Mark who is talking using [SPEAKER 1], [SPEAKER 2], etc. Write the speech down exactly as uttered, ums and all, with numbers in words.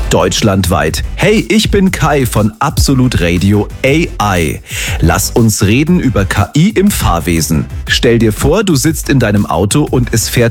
[SPEAKER 1] deutschlandweit. Hey, ich bin Kai von Absolut Radio A I. Lass uns reden über K I im Fahrwesen. Stell dir vor, du sitzt in deinem Auto und es fährt